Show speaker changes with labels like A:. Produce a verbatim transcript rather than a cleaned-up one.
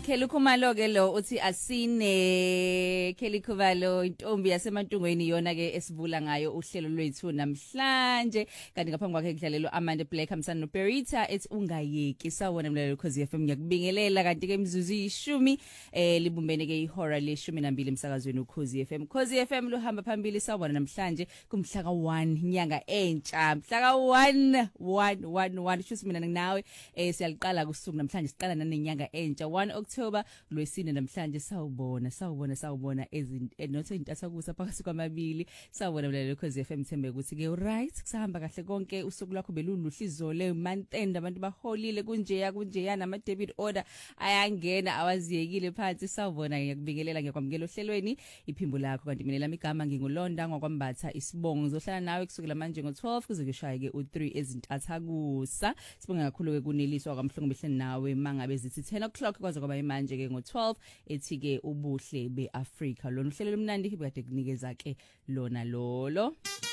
A: Kelly Khumalo ke lo uthi asine Kelly Khumalo intombi yasemantungweni yona ke esivula ngayo uhlelo lwethu namhlanje kanti ngaphambi kwakhe kudlalelwa Amanda Black hamsana no Perita ethi ungayeki sawona mlalelo Khosi F M ngiyakubingelela kanti ke imizuzu ishumi eh libumbene ke ihora leshumi nambili emsakazweni uKhosi F M Khosi F M luhamba phambili sawona namhlanje kumhla ka one inyanga entsha mhla ka one one one one shuthi mina nawe eh siyaliqala kusuku namhlanje siqala nanenyanga entsha one October lwesine namhlanje sawubona sawubona sawubona ezinto intathakusa phakathi kwamabili sawubona mlalelo Khosi F M thembe ukuthi ke right kusahamba kahle konke usuku lwakho beluluhlizole mantenda abantu baholile kunjeya kunjeya nama debit order ayangena awaziyekile phansi sawubona ngiyakubingelela ngiyakwamukela ohlelweni iphimbo lakho kanti mina lami igama ngingulonda ngokwambatha isibongo ngizohlala nawe kusukela manje ngo twelve kuze kushaye ke u three ezintathakusa sibonga kakhulu ke kuneliswa kwamhlungu behleni nawe mangabe zithi ten o'clock kwaze kwaba manje ke ngo twelve ethi ke ubuhle beAfrika lona uhlelo lomnandi bekade kunikeza ke lona lolo